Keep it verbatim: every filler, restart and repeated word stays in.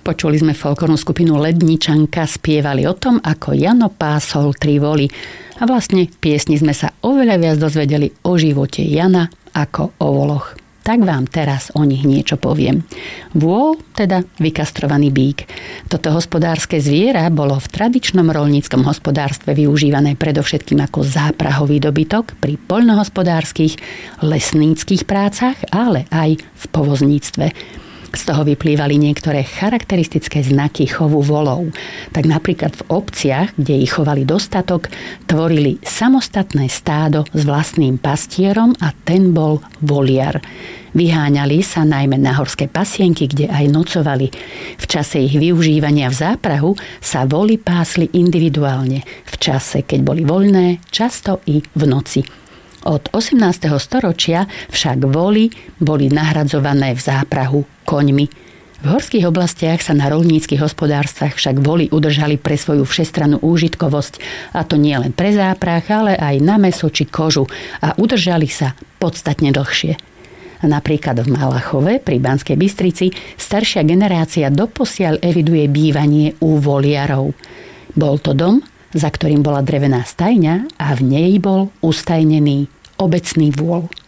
Počuli sme folklórnu skupinu Ledničanka, spievali o tom, ako Jano pásol tri voly. A vlastne v piesni sme sa oveľa viac dozvedeli o živote Jana ako o voloch. Tak vám teraz o nich niečo poviem. Vôl, teda vykastrovaný bík. Toto hospodárske zviera bolo v tradičnom roľníckom hospodárstve využívané predovšetkým ako záprahový dobytok pri poľnohospodárskych, lesníckych prácach, ale aj v povozníctve. Z toho vyplývali niektoré charakteristické znaky chovu volov. Tak napríklad v obciach, kde ich chovali dostatok, tvorili samostatné stádo s vlastným pastierom a ten bol voliar. Vyháňali sa najmä na horské pasienky, kde aj nocovali. V čase ich využívania v záprahu sa voly pásli individuálne. V čase, keď boli voľné, často i v noci. Od osemnásteho storočia však voly boli nahradzované v záprahu koňmi. V horských oblastiach sa na roľníckych hospodárstvách však voly udržali pre svoju všestrannú úžitkovosť, a to nie len pre záprah, ale aj na mäso či kožu, a udržali sa podstatne dlhšie. Napríklad v Malachove pri Banskej Bystrici staršia generácia doposiaľ eviduje bývanie u voliarov. Bol to dom, za ktorým bola drevená stajňa a v nej bol ustajnený obecný vôl.